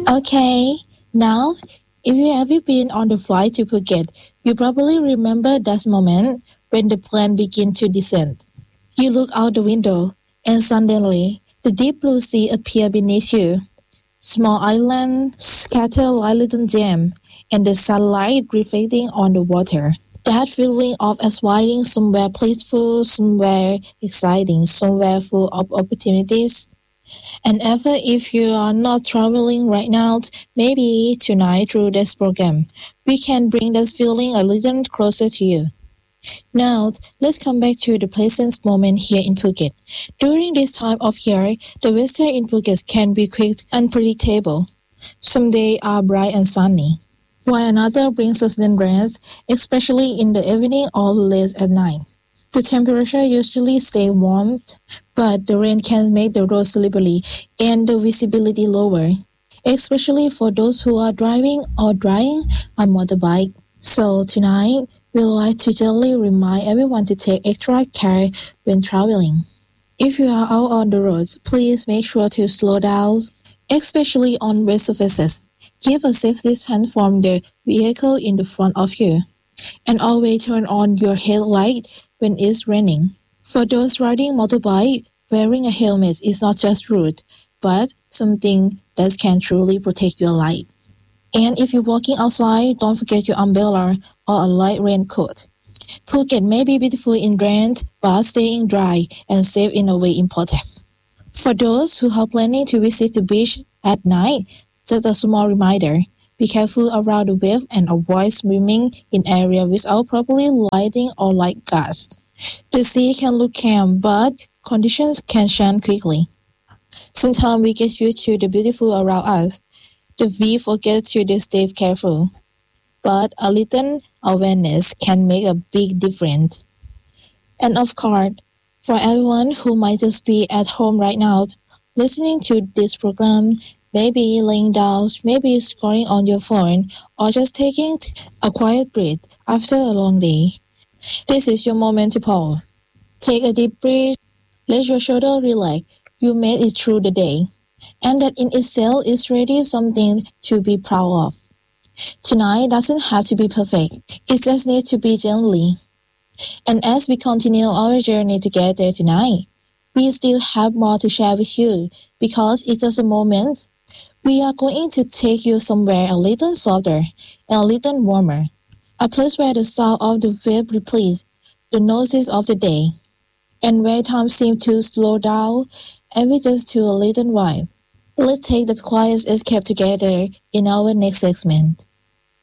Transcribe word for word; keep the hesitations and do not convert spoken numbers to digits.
Okay, now, if you have been on the flight to Phuket, you probably remember that moment when the plane began to descend. You look out the window, and suddenly, the deep blue sea appears beneath you. Small islands scatter like little gems, and the sunlight reflecting on the water. That feeling of aspiring somewhere peaceful, somewhere exciting, somewhere full of opportunities. And even if you are not traveling right now, maybe tonight through this program, we can bring this feeling a little closer to you. Now, let's come back to the pleasant moment here in Phuket. During this time of year, the weather in Phuket can be quite unpredictable. Some days are bright and sunny, while another brings us then rest, especially in the evening or late at night. The temperature usually stays warm, but the rain can make the road slippery and the visibility lower, especially for those who are driving or riding a motorbike. So tonight, we'd like to gently remind everyone to take extra care when traveling. If you are out on the roads, please make sure to slow down, especially on wet surfaces. Give a safety hand from the vehicle in the front of you, and always turn on your headlight when it's raining. For those riding motorbike, wearing a helmet is not just rude, but something that can truly protect your life. And if you're walking outside, don't forget your umbrella or a light raincoat. Phuket may be beautiful in rain, but staying dry and safe in a way important. For those who are planning to visit the beach at night, just a small reminder. Be careful around the wave and avoid swimming in areas without properly lighting or light guards. The sea can look calm, but conditions can change quickly. Sometimes we get used to the beautiful around us, that we forget to stay careful. But a little awareness can make a big difference. And of course, for everyone who might just be at home right now, listening to this program, maybe laying down, maybe scrolling on your phone, or just taking a quiet breath after a long day, this is your moment to pause. Take a deep breath, let your shoulder relax. You made it through the day, and that in itself is really something to be proud of. Tonight doesn't have to be perfect, it just needs to be gently. And as we continue our journey together tonight, we still have more to share with you because it's just a moment. We are going to take you somewhere a little softer and a little warmer, a place where the sound of the wave replaces the noises of the day, and where time seems to slow down and we just to a little while. Let's take that quiet escape together in our next segment.